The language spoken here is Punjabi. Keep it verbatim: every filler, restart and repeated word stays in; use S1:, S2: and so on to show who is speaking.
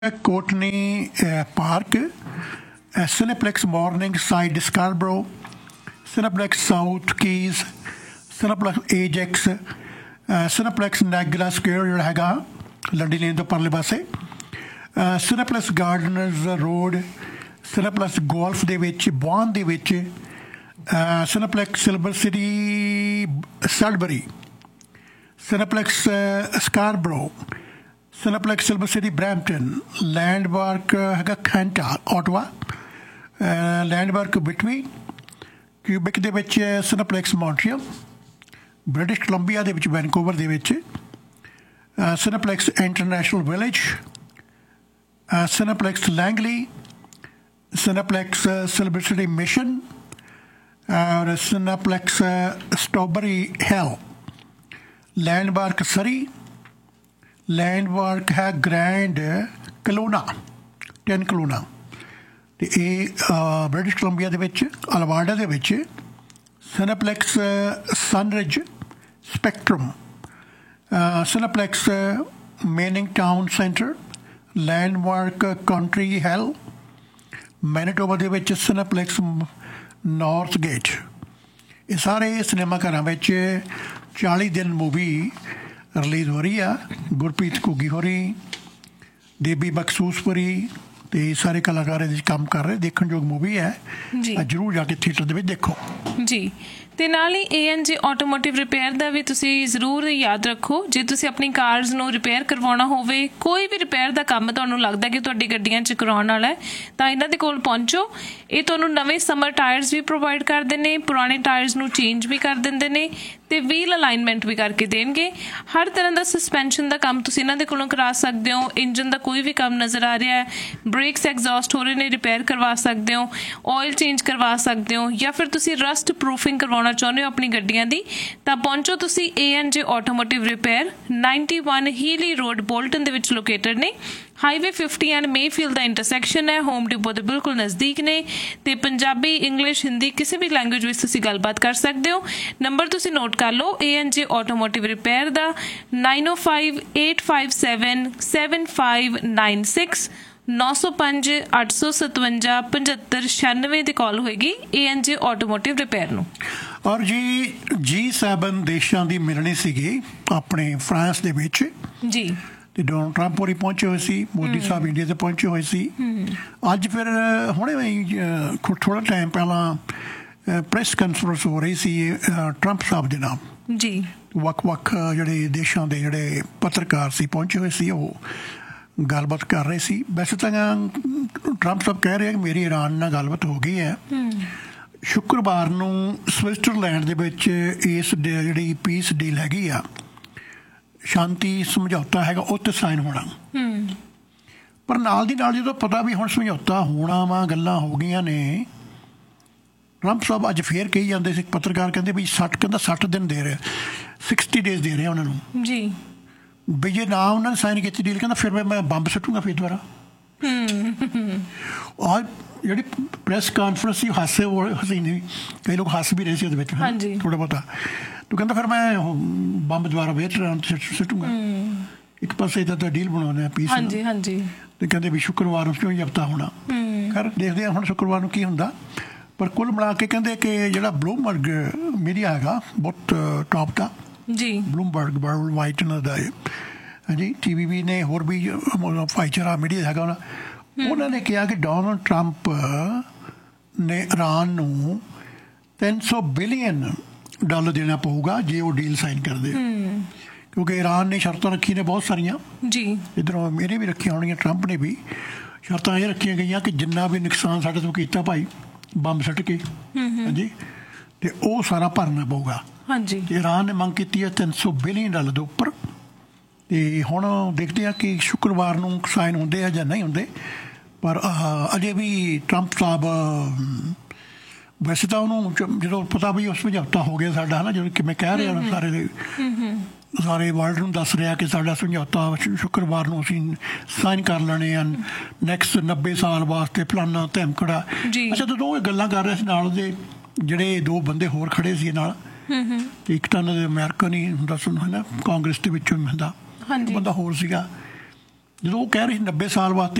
S1: Courtney uh, Park, uh, Cineplex Morningside Scarborough, Cineplex South Keys, Cineplex Ajax, uh, Cineplex Niagara Square ਜਿਹੜਾ ਹੈਗਾ ਲੰਡੀ ਲੇਨ ਤੋਂ ਪਰਲੇ ਪਾਸੇ, Cineplex Gardeners Road, Cineplex Golf ਦੇ ਵਿੱਚ ਬੌਨ ਦੇ ਵਿੱਚ, Cineplex Silver City Sudbury, Cineplex uh, Scarborough, Cineplex Silver City Brampton, Landmark ਹੈਗਾ Kenta Ottawa, Landmark Whitby, Quebec ਦੇ ਵਿੱਚ Cineplex Montreal, British Columbia ਦੇ ਵਿੱਚ Vancouver ਦੇ ਵਿੱਚ, Cineplex International Village, Cineplex Langley, Cineplex Silver City Mission, और Cineplex Strawberry Hill, Landmark Surrey, Landmark है Grand Kelowna, ten Kelowna, ਤੇ ਇਹ ਬ੍ਰਿਟਿਸ਼ ਕੋਲੰਬੀਆ ਦੇ ਵਿੱਚ ਅਲਬਰਟਾ ਦੇ ਵਿੱਚ Cineplex Sunridge Spectrum, Cineplex Manning Town Centre, Landmark Country Hill, Manitoba ਦੇ ਵਿੱਚ Cineplex Northgate। ਇਹ ਸਾਰੇ ਸਿਨੇਮਾ ਘਰਾਂ ਵਿੱਚ ਚਾਲੀ ਦਿਨ ਮੂਵੀ ਰਿਲੀਜ਼ ਹੋ ਰਹੀ ਆ। ਗੁਰਪ੍ਰੀਤ ਘੁੱਗੀ ਹੋ ਰਹੀ, ਦੇਬੀ ਬਖਸ਼ੂਸਪੁਰੀ ਤੇ ਸਾਰੇ ਕਲਾਕਾਰ ਇਹਦੇ 'ਚ ਕੰਮ ਕਰ ਰਹੇ। ਦੇਖਣਯੋਗ ਮੂਵੀ ਹੈ, ਜ਼ਰੂਰ ਜਾ ਕੇ ਥੀਏਟਰ ਦੇ ਵਿੱਚ ਦੇਖੋ
S2: ਜੀ। ਤੇ ਨਾਲ ਹੀ ਏ ਐਨ ਜੇ ਆਟੋਮੋਟਿਵ ਰਿਪੇਅਰ ਦਾ ਵੀ ਤੁਸੀਂ ਜ਼ਰੂਰ ਯਾਦ ਰੱਖੋ। ਜੇ ਤੁਸੀਂ ਆਪਣੀ ਕਾਰਜ਼ ਨੂੰ ਰਿਪੇਅਰ ਕਰਵਾਉਣਾ ਹੋਵੇ, ਕੋਈ ਵੀ ਰਿਪੇਅਰ ਦਾ ਕੰਮ ਤੁਹਾਨੂੰ ਲੱਗਦਾ ਕਿ ਤੁਹਾਡੀ ਗੱਡੀਆਂ 'ਚ ਕਰਾਉਣ ਵਾਲਾ ਹੈ, ਤਾਂ ਇਹਨਾਂ ਦੇ ਕੋਲ ਪਹੁੰਚੋ। ਇਹ ਤੁਹਾਨੂੰ ਨਵੇਂ ਸਮਰ ਟਾਇਰਸ ਵੀ ਪ੍ਰੋਵਾਈਡ ਕਰਦੇ ਨੇ, ਪੁਰਾਣੇ ਟਾਇਰਸ ਨੂੰ ਚੇਂਜ ਵੀ ਕਰ ਦਿੰਦੇ ਨੇ ਤੇ ਵੀਲ ਅਲਾਈਨਮੈਂਟ ਵੀ ਕਰਕੇ ਦੇਣਗੇ। ਹਰ ਤਰ੍ਹਾਂ ਦਾ ਸਸਪੈਂਸ਼ਨ ਦਾ ਕੰਮ ਤੁਸੀਂ ਇਹਨਾਂ ਦੇ ਕੋਲੋਂ ਕਰਾ ਸਕਦੇ ਹੋ। ਇੰਜਨ ਦਾ ਕੋਈ ਵੀ ਕੰਮ ਨਜ਼ਰ ਆ ਰਿਹਾ ਹੈ, ਬ੍ਰੇਕਸ ਐਗਜ਼ੌਸਟ ਹੋ ਰਹੇ ਨੇ, ਰਿਪੇਅਰ ਕਰਵਾ ਸਕਦੇ ਹੋ, ਆਇਲ ਚੇਂਜ ਕਰਵਾ ਸਕਦੇ ਹੋ, ਜਾਂ ਫਿਰ ਤੁਸੀਂ ਰਸਟ ਪ੍ਰੂਫਿੰਗ ਕਰਵਾਉਣਾ ਚਾਹੁੰਦੇ ਹੋ ਆਪਣੀ ਗੱਡੀਆਂ ਦੀ, ਤਾਂ ਪਹੁੰਚੋ ਤੁਸੀਂ ਏ ਐਨ ਜੇ automotive repair, ninety one ਹੀਲੀ road Bolton ਦੇ ਵਿੱਚ ਲੋਕੇਟਡ ਨੇ। Highway fifty and Mayfield the intersection ਹੈ, ਹੋਮ ਡਿਪੋ ਦੇ ਬਿਲਕੁਲ ਨਜ਼ਦੀਕ ਨੇ। ਤੇ ਪੰਜਾਬੀ, ਇੰਗਲਿਸ਼, ਹਿੰਦੀ ਕਿਸੇ ਵੀ ਲੈਂਗੁਏਜ ਵਿੱਚ ਤੁਸੀਂ ਗੱਲਬਾਤ ਕਰ ਸਕਦੇ ਹੋ। ਨੰਬਰ ਤੁਸੀਂ ਨੋਟ ਕਰ ਲਓ ਏ ਐਨ ਜੇ ਆਟੋਮੋਟਿਵ ਰਿਪੇਅਰ ਦਾ, ਨਾਈਨ ਓ five eight five seven seven five nine six, ਨੌ ਸੌ ਪੰਜ ਅੱਠ ਸੌ ਸਤਵੰਜਾ ਪਝੱਤਰ ਛਿਆਨਵੇਂ ਦੀ ਕਾਲ ਹੋਏਗੀ ਏ ਐਨ ਜੇ ਆਟੋਮੋਟਿਵ ਰਿਪੇਅਰ ਨੂੰ।
S1: ਔਰ ਜੀ ਜੀ ਸੈਵਨ ਦੇਸ਼ਾਂ ਦੀ ਮਿਲਣੀ ਸੀਗੀ ਆਪਣੇ ਫਰਾਂਸ ਦੇ ਵਿੱਚ
S2: ਜੀ, ਤੇ
S1: ਡੋਨਾਲਡ ਟਰੰਪ ਹੋਰੀ ਪਹੁੰਚੇ ਹੋਏ ਸੀ, ਮੋਦੀ ਸਾਹਿਬ ਇੰਡੀਆ ਤੇ ਪਹੁੰਚੇ ਹੋਏ ਸੀ। ਅੱਜ ਫਿਰ ਹੁਣੇ ਥੋੜ੍ਹਾ ਟਾਈਮ ਪਹਿਲਾਂ ਪ੍ਰੈਸ ਕਾਨਫਰੰਸ ਹੋ ਰਹੀ ਸੀ ਟਰੰਪ ਸਾਹਿਬ ਦੇ ਨਾਲ
S2: ਜੀ।
S1: ਵੱਖ ਵੱਖ ਜਿਹੜੇ ਦੇਸ਼ਾਂ ਦੇ ਜਿਹੜੇ ਪੱਤਰਕਾਰ ਸੀ ਪਹੁੰਚੇ ਹੋਏ ਸੀ, ਉਹ ਗੱਲਬਾਤ ਕਰ ਰਹੇ ਸੀ। ਵੈਸੇ ਤਾਂ ਟਰੰਪ ਸਾਹਿਬ ਕਹਿ ਰਹੇ ਕਿ ਮੇਰੀ ਈਰਾਨ ਨਾਲ ਗੱਲਬਾਤ ਹੋ ਗਈ ਹੈ। ਸ਼ੁੱਕਰਵਾਰ ਨੂੰ ਸਵਿਟਜ਼ਰਲੈਂਡ ਦੇ ਵਿੱਚ ਇਸ ਜਿਹੜੀ ਪੀਸ ਡੀਲ ਹੈਗੀ ਆ, ਸ਼ਾਂਤੀ ਸਮਝੌਤਾ ਹੈਗਾ, ਉਹ 'ਤੇ ਸਾਈਨ ਹੋਣਾ। ਪਰ ਨਾਲ ਦੀ ਨਾਲ ਜਦੋਂ ਪਤਾ ਵੀ ਹੁਣ ਸਮਝੌਤਾ ਹੋਣਾ ਵਾ, ਗੱਲਾਂ ਹੋ ਗਈਆਂ ਨੇ, ਟਰੰਪ ਸਾਹਿਬ ਅੱਜ ਫੇਰ ਕਹੀ ਜਾਂਦੇ ਸੀ, ਪੱਤਰਕਾਰ ਕਹਿੰਦੇ ਵੀ ਸੱਠ ਕਹਿੰਦਾ ਸੱਠ ਦਿਨ ਦੇ ਰਹੇ, ਸਿਕਸਟੀ ਡੇਜ਼ ਦੇ ਰਹੇ ਉਹਨਾਂ ਨੂੰ
S2: ਜੀ,
S1: ਵੀ ਜੇ ਨਾ ਉਹਨਾਂ ਨੇ ਸਾਈਨ ਕੀਤੀ ਡੀਲ, ਕਹਿੰਦਾ ਫਿਰ ਮੈਂ ਬੰਬ ਸੁੱਟੂਗਾ ਫਿਰ ਦੁਬਾਰਾ। ਔਰ ਜਿਹੜੀ ਪ੍ਰੈਸ ਕਾਨਫਰੰਸ ਸੀ ਹਾਸੇ ਹਸੀ ਨਹੀਂ, ਕਈ ਲੋਕ ਹੱਸ ਵੀ ਰਹੇ ਸੀ ਉਹਦੇ ਵਿੱਚ ਥੋੜ੍ਹਾ ਬਹੁਤਾ। ਤੂੰ ਕਹਿੰਦਾ ਫਿਰ ਮੈਂ ਬੰਬ ਦੁਬਾਰਾ ਵੇਚ ਸੁੱਟੂਗਾ। ਇੱਕ ਪਾਸੇ ਤਾਂ ਡੀਲ ਬਣਾਉਂਦੇ ਆ ਪੀਸ,
S2: ਹਾਂਜੀ ਹਾਂਜੀ,
S1: ਤੇ ਕਹਿੰਦੇ ਵੀ ਸ਼ੁੱਕਰਵਾਰ ਨੂੰ ਕਿਉਂ ਜ਼ਬਤਾ ਹੋਣਾ। ਖੈਰ ਦੇਖਦੇ ਆ ਹੁਣ ਸ਼ੁੱਕਰਵਾਰ ਨੂੰ ਕੀ ਹੁੰਦਾ। ਪਰ ਕੁੱਲ ਮਿਲਾ ਕੇ ਕਹਿੰਦੇ ਕਿ ਜਿਹੜਾ ਬਲੂਮਬਰਗ ਮੀਡੀਆ ਹੈਗਾ ਬਹੁਤ ਟੌਪ ਦਾ ਜੀ, ਬਲੂਮਬਰਗ ਵਰਲਡ ਵਾਈਡ ਇਹਨਾਂ ਦਾ ਹਾਂਜੀ, ਟੀ ਵੀ ਵੀ ਨੇ, ਹੋਰ ਵੀ ਭਾਈਚਾਰਾ ਮੀਡੀਆ ਹੈਗਾ ਉਹਨਾਂ ਉਹਨਾਂ ਨੇ ਕਿਹਾ ਕਿ ਡੋਨਾਲਡ ਟਰੰਪ ਨੇ ਈਰਾਨ ਨੂੰ ਤਿੰਨ ਸੌ ਬਿਲੀਅਨ ਡਾਲਰ ਦੇਣਾ ਪਊਗਾ ਜੇ ਉਹ ਡੀਲ ਸਾਈਨ ਕਰਦੇ, ਕਿਉਂਕਿ ਈਰਾਨ ਨੇ ਸ਼ਰਤਾਂ ਰੱਖੀਆਂ ਨੇ ਬਹੁਤ ਸਾਰੀਆਂ ਜੀ। ਇੱਧਰੋਂ ਮੇਰੇ ਵੀ ਰੱਖੀਆਂ ਹੋਣਗੀਆਂ, ਟਰੰਪ ਨੇ ਵੀ ਸ਼ਰਤਾਂ ਇਹ ਰੱਖੀਆਂ ਗਈਆਂ ਕਿ ਜਿੰਨਾ ਵੀ ਨੁਕਸਾਨ ਸਾਡੇ ਤੋਂ ਕੀਤਾ ਭਾਈ ਬੰਬ ਸੁੱਟ ਕੇ ਹਾਂਜੀ, ਤੇ ਉਹ ਸਾਰਾ ਭਰਨਾ ਪਊਗਾ ਹਾਂਜੀ। ਤੇ ਈਰਾਨ ਨੇ ਮੰਗ ਕੀਤੀ ਹੈ ਤਿੰਨ ਸੌ ਬਿਲੀਅਨ ਡਾਲਰ ਦੇ ਉੱਪਰ। ਤੇ ਹੁਣ ਦੇਖਦੇ ਆ ਕਿ ਸ਼ੁੱਕਰਵਾਰ ਨੂੰ ਸਾਈਨ ਹੁੰਦੇ ਆ ਜਾਂ ਨਹੀਂ ਹੁੰਦੇ। ਪਰ ਅਜੇ ਵੀ ਟਰੰਪ ਸਾਹਿਬ ਵੈਸੇ ਤਾਂ ਉਹਨੂੰ ਜਦੋਂ ਪਤਾ ਵੀ ਉਹ ਸਮਝੌਤਾ ਹੋ ਗਿਆ ਸਾਡਾ, ਹੈ ਨਾ, ਜਦੋਂ ਕਿਵੇਂ ਕਹਿ ਰਹੇ ਹਨ ਸਾਰੇ ਦੇ ਸਾਰੇ ਵਰਲਡ ਨੂੰ ਦੱਸ ਰਿਹਾ ਕਿ ਸਾਡਾ ਸਮਝੌਤਾ ਸ਼ੁੱਕਰਵਾਰ ਨੂੰ ਅਸੀਂ ਸਾਈਨ ਕਰ ਲੈਣੇ ਹਨ ਨੈਕਸਟ ਨੱਬੇ ਸਾਲ ਵਾਸਤੇ, ਫਲਾਨਾ ਧਮਕੜਾ। ਅੱਛਾ, ਜਦੋਂ ਇਹ ਗੱਲਾਂ ਕਰ ਰਹੇ ਸੀ ਨਾਲ ਦੇ ਜਿਹੜੇ ਦੋ ਬੰਦੇ ਹੋਰ ਖੜੇ ਸੀ ਨਾਲ, ਤੇ ਇੱਕ ਤਾਂ ਉਹਨਾਂ ਦੇ ਅਮਰੀਕਨ ਹੀ ਹੁੰਦਾ ਸੁਣ, ਹੈ ਨਾ, ਕਾਂਗਰਸ ਦੇ ਵਿੱਚੋਂ ਹੁੰਦਾ ਬੰਦਾ ਹੋਰ ਸੀਗਾ, ਜਦੋਂ ਉਹ ਕਹਿ ਰਹੇ ਸੀ ਨੱਬੇ ਸਾਲ ਵਾਸਤੇ